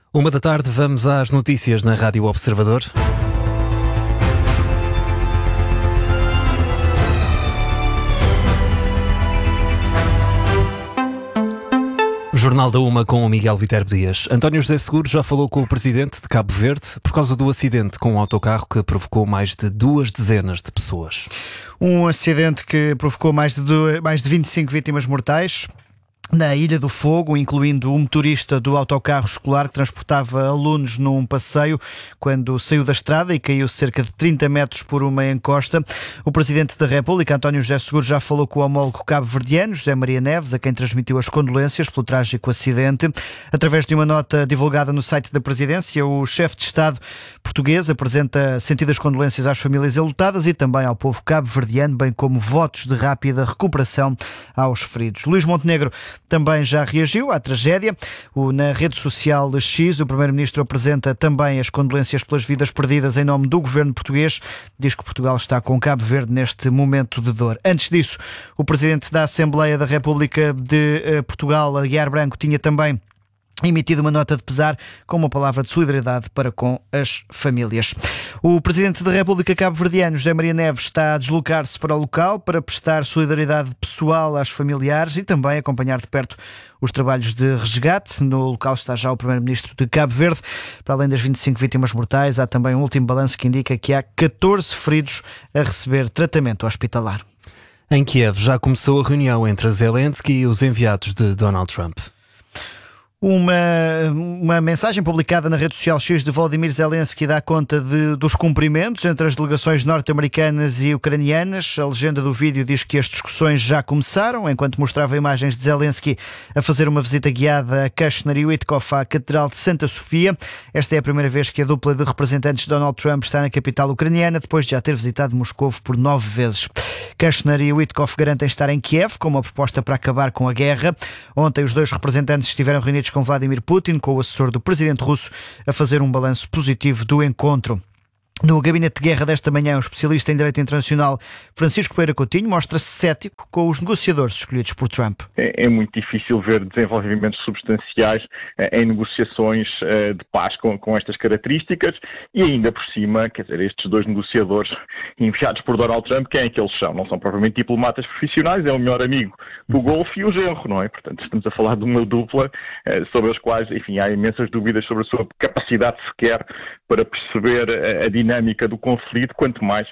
1 da tarde, vamos às notícias na Rádio Observador. Jornal da 1 com o Miguel Viterbo Dias. António José Seguro já falou com o presidente de Cabo Verde por causa do acidente com um autocarro que provocou mais de 2 dezenas de pessoas. Um acidente que provocou mais de 25 vítimas mortais na Ilha do Fogo, incluindo o motorista do autocarro escolar que transportava alunos num passeio quando saiu da estrada e caiu cerca de 30 metros por uma encosta. O Presidente da República, António José Seguro, já falou com o homólogo cabo-verdiano, José Maria Neves, a quem transmitiu as condolências pelo trágico acidente. Através de uma nota divulgada no site da Presidência, o chefe de Estado português apresenta sentidas condolências às famílias enlutadas e também ao povo cabo-verdiano, bem como votos de rápida recuperação aos feridos. Luís Montenegro também já reagiu à tragédia. Na rede social X, o Primeiro-Ministro apresenta também as condolências pelas vidas perdidas em nome do governo português. Diz que Portugal está com Cabo Verde neste momento de dor. Antes disso, o Presidente da Assembleia da República de Portugal, Aguiar Branco, tinha também emitido uma nota de pesar com uma palavra de solidariedade para com as famílias. O Presidente da República cabo-verdiano, José Maria Neves, está a deslocar-se para o local para prestar solidariedade pessoal às familiares e também acompanhar de perto os trabalhos de resgate. No local está já o Primeiro-Ministro de Cabo Verde. Para além das 25 vítimas mortais, há também um último balanço que indica que há 14 feridos a receber tratamento hospitalar. Em Kiev já começou a reunião entre Zelensky e os enviados de Donald Trump. Uma mensagem publicada na rede social X de Volodymyr Zelensky dá conta dos cumprimentos entre as delegações norte-americanas e ucranianas. A legenda do vídeo diz que as discussões já começaram, enquanto mostrava imagens de Zelensky a fazer uma visita guiada a Kushner e Witkoff à Catedral de Santa Sofia. Esta é a primeira vez que a dupla de representantes de Donald Trump está na capital ucraniana, depois de já ter visitado Moscou por 9 vezes. Kushner e Witkoff garantem estar em Kiev com uma proposta para acabar com a guerra. Ontem os dois representantes estiveram reunidos com Vladimir Putin, com o assessor do presidente russo, a fazer um balanço positivo do encontro. No gabinete de guerra desta manhã, o especialista em direito internacional Francisco Pereira Coutinho mostra-se cético com os negociadores escolhidos por Trump. É muito difícil ver desenvolvimentos substanciais em negociações de paz com estas características e ainda por cima, quer dizer, estes dois negociadores enviados por Donald Trump, quem é que eles são? Não são propriamente diplomatas profissionais, é o melhor amigo do Golfo e o genro, não é? Portanto, estamos a falar de uma dupla sobre as quais, enfim, há imensas dúvidas sobre a sua capacidade sequer para perceber a dinâmica do conflito, quanto mais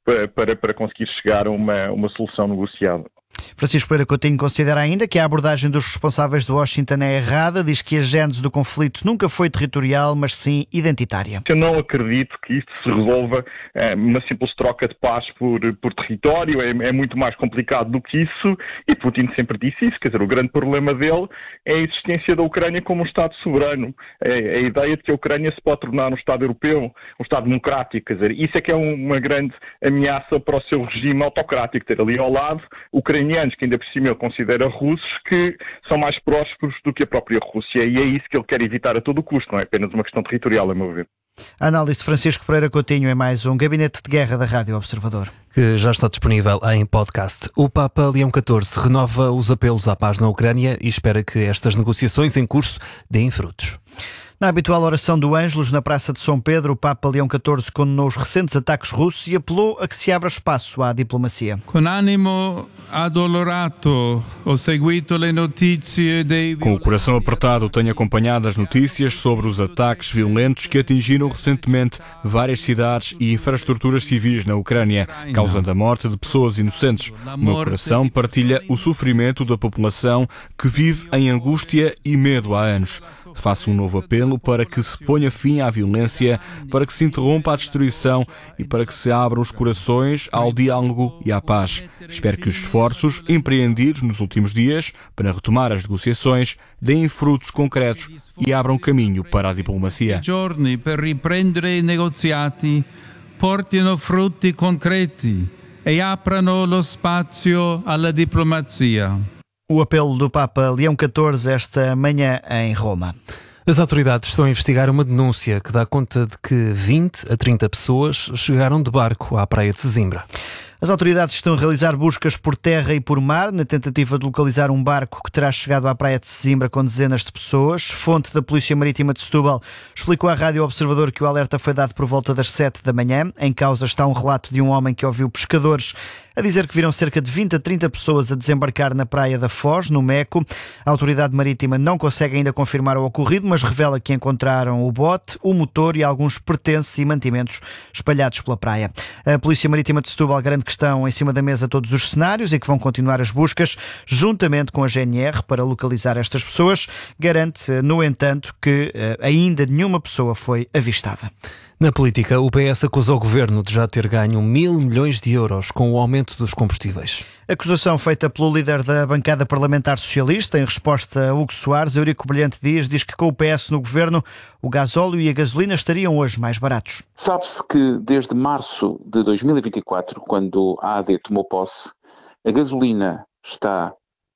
para conseguir chegar a uma solução negociada. Francisco Pereira Coutinho considera ainda que a abordagem dos responsáveis de Washington é errada, diz que a gênese do conflito nunca foi territorial, mas sim identitária. Eu não acredito que isto se resolva uma simples troca de paz por território, é muito mais complicado do que isso e Putin sempre disse isso, quer dizer, o grande problema dele é a existência da Ucrânia como um Estado soberano, a ideia de que a Ucrânia se pode tornar um Estado europeu, um Estado democrático, quer dizer, isso é que é uma grande ameaça para o seu regime autocrático, ter ali ao lado ucranianos, que ainda por cima ele considera russos, que são mais prósperos do que a própria Rússia, e é isso que ele quer evitar a todo o custo, não é apenas uma questão territorial, a meu ver. A análise de Francisco Pereira Coutinho é mais um gabinete de guerra da Rádio Observador, que já está disponível em podcast. O Papa Leão XIV renova os apelos à paz na Ucrânia e espera que estas negociações em curso deem frutos. Na habitual oração do Ângelus, na Praça de São Pedro, o Papa Leão XIV condenou os recentes ataques russos e apelou a que se abra espaço à diplomacia. Com ânimo adolorato, ho seguito le notizie dei... Com o coração apertado, tenho acompanhado as notícias sobre os ataques violentos que atingiram recentemente várias cidades e infraestruturas civis na Ucrânia, causando a morte de pessoas inocentes. O meu coração partilha o sofrimento da população que vive em angústia e medo há anos. Faço um novo apelo para que se ponha fim à violência, para que se interrompa a destruição e para que se abram os corações ao diálogo e à paz. Espero que os esforços empreendidos nos últimos dias para retomar as negociações deem frutos concretos e abram caminho para a diplomacia. Giorni per riprendere i negoziati portino frutti concreti e aprano lo spazio alla diplomazia. O apelo do Papa Leão XIV esta manhã em Roma. As autoridades estão a investigar uma denúncia que dá conta de que 20 a 30 pessoas chegaram de barco à praia de Sesimbra. As autoridades estão a realizar buscas por terra e por mar na tentativa de localizar um barco que terá chegado à praia de Sesimbra com dezenas de pessoas. Fonte da Polícia Marítima de Setúbal explicou à Rádio Observador que o alerta foi dado por volta das 7 da manhã. Em causa está um relato de um homem que ouviu pescadores a dizer que viram cerca de 20 a 30 pessoas a desembarcar na praia da Foz, no Meco. A autoridade marítima não consegue ainda confirmar o ocorrido, mas revela que encontraram o bote, o motor e alguns pertences e mantimentos espalhados pela praia. A Polícia Marítima de Setúbal garante que estão em cima da mesa todos os cenários e que vão continuar as buscas juntamente com a GNR para localizar estas pessoas. Garante, no entanto, que ainda nenhuma pessoa foi avistada. Na política, o PS acusa o governo de já ter ganho 1.000 milhões de euros com o aumento dos combustíveis. Acusação feita pelo líder da bancada parlamentar socialista. Em resposta a Hugo Soares, Eurico Brilhante Dias diz que com o PS no governo, o gasóleo e a gasolina estariam hoje mais baratos. Sabe-se que desde março de 2024, quando a AD tomou posse, a gasolina está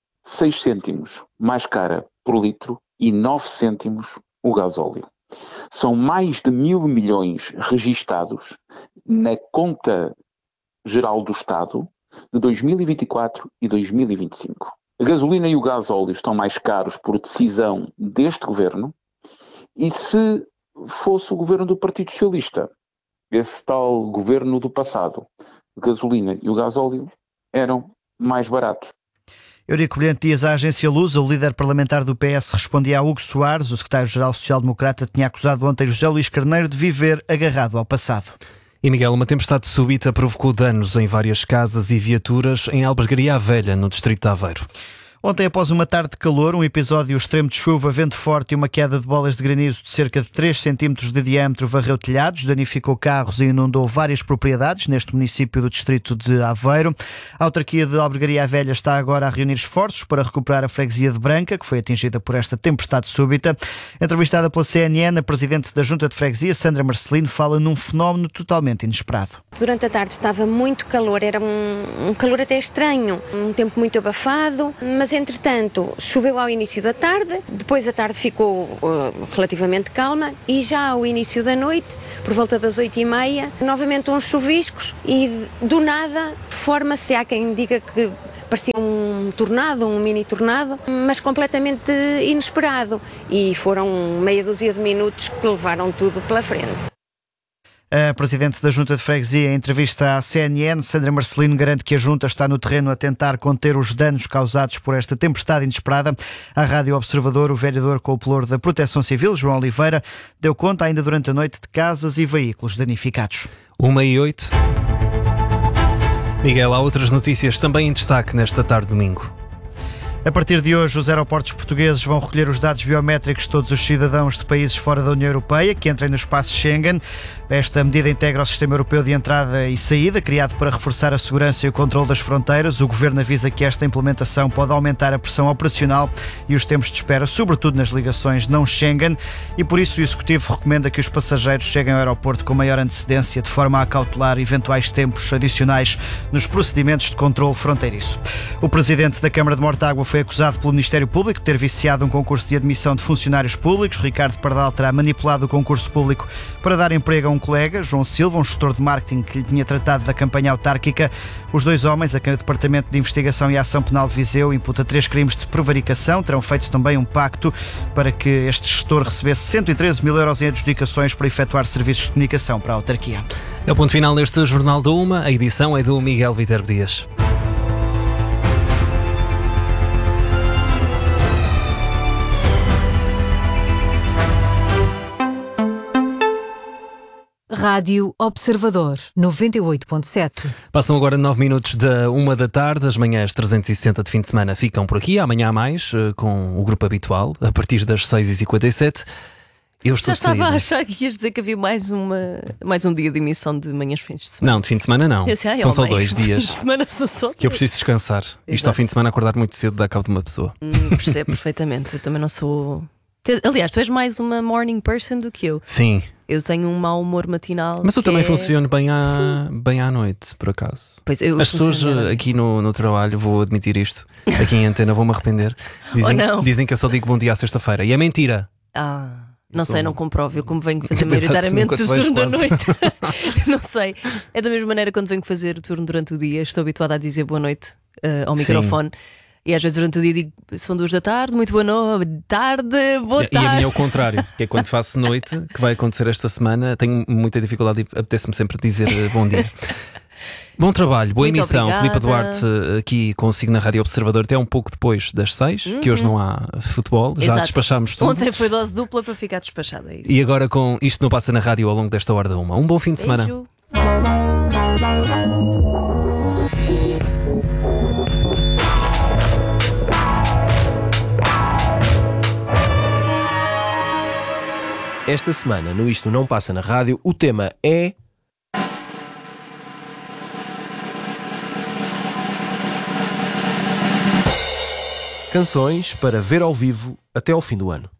6 cêntimos mais cara por litro e 9 cêntimos o gasóleo. São mais de 1.000 milhões registados na conta geral do Estado de 2024 e 2025. A gasolina e o gasóleo estão mais caros por decisão deste governo, e se fosse o governo do Partido Socialista, esse tal governo do passado, a gasolina e o gasóleo eram mais baratos. Eurico Brilhante Dias, à agência Lusa, o líder parlamentar do PS, respondia a Hugo Soares. O secretário-geral social-democrata tinha acusado ontem José Luís Carneiro de viver agarrado ao passado. E Miguel, uma tempestade súbita provocou danos em várias casas e viaturas em Albergaria à Velha, no distrito de Aveiro. Ontem, após uma tarde de calor, um episódio extremo de chuva, vento forte e uma queda de bolas de granizo de cerca de 3 centímetros de diâmetro varreu telhados, danificou carros e inundou várias propriedades neste município do distrito de Aveiro. A autarquia de Albergaria à Velha está agora a reunir esforços para recuperar a freguesia de Branca, que foi atingida por esta tempestade súbita. Entrevistada pela CNN, a presidente da Junta de Freguesia, Sandra Marcelino, fala num fenómeno totalmente inesperado. Durante a tarde estava muito calor, era um calor até estranho, um tempo muito abafado, mas entretanto choveu ao início da tarde, depois a tarde ficou relativamente calma e já ao início da noite, por volta das 8h30, novamente uns chuviscos e do nada forma-se, há quem diga que parecia um tornado, um mini tornado, mas completamente inesperado, e foram meia dúzia de minutos que levaram tudo pela frente. A presidente da Junta de Freguesia, em entrevista à CNN, Sandra Marcelino, garante que a Junta está no terreno a tentar conter os danos causados por esta tempestade inesperada. À Rádio Observador, o vereador com o pelouro da Proteção Civil, João Oliveira, deu conta ainda durante a noite de casas e veículos danificados. 1h08. Miguel, há outras notícias também em destaque nesta tarde de domingo. A partir de hoje, os aeroportos portugueses vão recolher os dados biométricos de todos os cidadãos de países fora da União Europeia que entrem no espaço Schengen. Esta medida integra o Sistema Europeu de Entrada e Saída, criado para reforçar a segurança e o controle das fronteiras. O Governo avisa que esta implementação pode aumentar a pressão operacional e os tempos de espera, sobretudo nas ligações não Schengen, e por isso o Executivo recomenda que os passageiros cheguem ao aeroporto com maior antecedência, de forma a acautelar eventuais tempos adicionais nos procedimentos de controle fronteiriço. O Presidente da Câmara de Mortágua foi acusado pelo Ministério Público de ter viciado um concurso de admissão de funcionários públicos. Ricardo Pardal terá manipulado o concurso público para dar emprego a um colega, João Silva, um gestor de marketing que lhe tinha tratado da campanha autárquica. Os dois homens, a quem o Departamento de Investigação e Ação Penal de Viseu imputa 3 crimes de prevaricação, terão feito também um pacto para que este gestor recebesse 113 mil euros em adjudicações para efetuar serviços de comunicação para a autarquia. É o ponto final neste Jornal da Uma. A edição é do Miguel Viterbo Dias. Rádio Observador 98.7. Passam agora 9 minutos da 1 da tarde. As manhãs 360 de fim de semana ficam por aqui. Amanhã há mais, com o grupo habitual, a partir das 6h57. Eu estou já estava a achar que ias dizer que havia mais um dia de emissão de manhãs fins de semana. Não, de fim de semana não. São só 2 dias. Fim de semana são só 2. Que eu preciso descansar. Exato. Isto ao fim de semana acordar muito cedo dá cabo de uma pessoa. Percebo perfeitamente. Eu também não sou... Aliás, tu és mais uma morning person do que eu. Sim. Eu tenho um mau humor matinal. Mas eu também funciono bem à noite, por acaso. Pois eu As pessoas aqui no trabalho, vou admitir isto, aqui em antena, vou-me arrepender. Dizem que eu só digo bom dia à sexta-feira. E é mentira. Não sei, não comprovo. Eu como venho fazer Exato, maioritariamente nunca o te vejo turno da quase. noite. Não sei. É da mesma maneira quando venho fazer o turno durante o dia. Estou habituada a dizer boa noite ao microfone. E às vezes durante o dia digo, são 2 da tarde, muito boa tarde, boa tarde. E a minha é o contrário, que é quando faço noite, que vai acontecer esta semana, tenho muita dificuldade e apetece-me sempre dizer bom dia. Bom trabalho, boa Muito emissão. obrigada. Filipe Duarte aqui consigo na Rádio Observador até um pouco depois das 6, que hoje não há futebol, já Exato. despachámos tudo. Ontem foi dose dupla para ficar despachada. É isso. E agora com Isto Não Passa na Rádio ao longo desta hora da 1. Um bom fim de semana. Beijo. Esta semana, no Isto Não Passa na Rádio, o tema é... canções para ver ao vivo até ao fim do ano.